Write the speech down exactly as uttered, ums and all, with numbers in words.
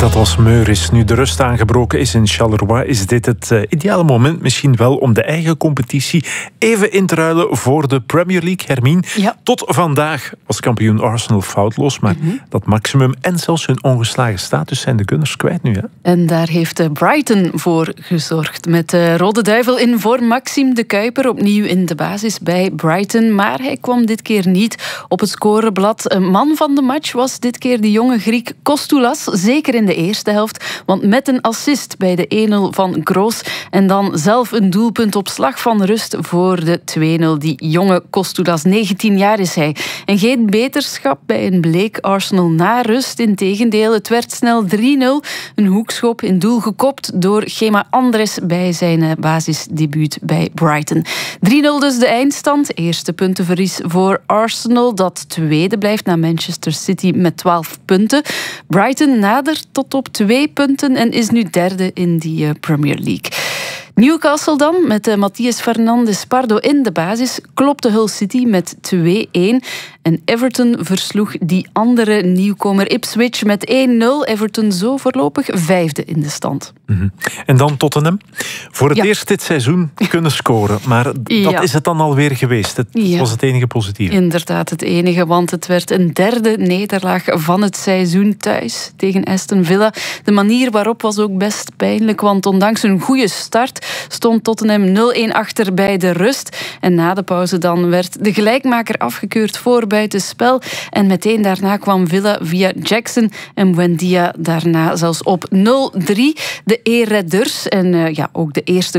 Dat was Meuris. Nu de rust aangebroken is in Charleroi, is dit het uh, ideale moment misschien wel om de eigen competitie even in te ruilen voor de Premier League. Hermine, Ja. tot vandaag was kampioen Arsenal foutloos, maar Mm-hmm. dat maximum en zelfs hun ongeslagen status zijn de Gunners kwijt nu. Hè? En daar heeft uh, Brighton voor gezorgd. Met de Rode Duivel in vorm. Maxime de Kuiper opnieuw in de basis bij Brighton. Maar hij kwam dit keer niet op het scoreblad. Een man van de match was dit keer de jonge Griek Kostoulas. Zeker in de eerste helft. Want met een assist bij de een nul van Gross. En dan zelf een doelpunt op slag van rust voor de twee nul. Die jonge Kostoulas, negentien jaar is hij. En geen beterschap bij een bleek Arsenal na rust. Integendeel, het werd snel drie nul. Een hoekschop in doel gekopt door Gema Andres bij zijn basisdebuut bij Brighton. drie nul dus de eindstand. Eerste puntenverlies voor Arsenal, dat tweede blijft na Manchester City met twaalf punten. Brighton nadert tot op twee punten en is nu derde in die uh, Premier League. Newcastle dan, met uh, Matthias Fernandes Pardo in de basis, klopte Hull City met twee een. En Everton versloeg die andere nieuwkomer Ipswich met één nul. Everton zo voorlopig vijfde in de stand. Mm-hmm. En dan Tottenham. Voor het Ja. eerst dit seizoen kunnen scoren. Maar d- Ja. dat is het dan alweer geweest. Het Ja. was het enige positieve. Inderdaad het enige, want het werd een derde nederlaag van het seizoen thuis tegen Aston Villa. De manier waarop was ook best pijnlijk, want ondanks een goede start stond Tottenham nul een achter bij de rust. En na de pauze dan werd de gelijkmaker afgekeurd voor buitenspel. En meteen daarna kwam Villa via Jackson en Buendia daarna zelfs op nul drie. De E-redders en uh, ja, ook de eerste